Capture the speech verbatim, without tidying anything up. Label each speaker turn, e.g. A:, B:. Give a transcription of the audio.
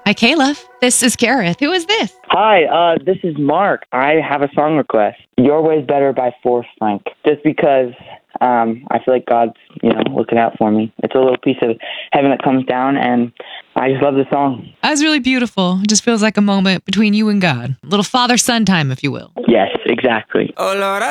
A: Hi, Caleb. This is Gareth. Who is this?
B: Hi, uh, this is Mark. I have a song request. Your Way's Better by Forrest Frank. Just because um, I feel like God's, you know, looking out for me. It's a little piece of heaven that comes down, and I just love the song.
A: That was really beautiful. It just feels like a moment between you and God. A little father-son time, if you will.
B: Yes, exactly.
C: Oh, Lord,